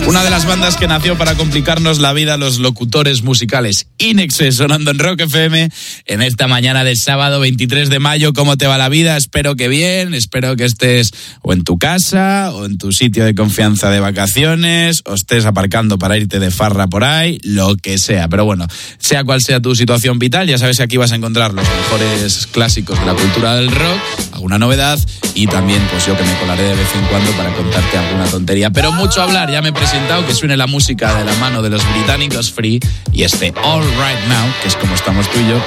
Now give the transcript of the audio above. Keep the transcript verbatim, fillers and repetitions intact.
Una de las bandas que nació para complicarnos la vida a los locutores musicales. Inexes, sonando en Rock F M en esta mañana del sábado veintitrés de mayo. ¿Cómo te va la vida? Espero que bien, espero que estés o en tu casa o en tu sitio de confianza de vacaciones, o estés aparcando para irte de farra por ahí, lo que sea. Pero bueno, sea cual sea tu situación vital, ya sabes que aquí vas a encontrar los mejores clásicos de la cultura del rock, alguna novedad y también pues yo que me colaré de vez en cuando para contarte alguna tontería. Pero mucho hablar, ya me he presentado, que suene la música de la mano de los británicos Free y este All Right Now, que es como estamos tú y yo.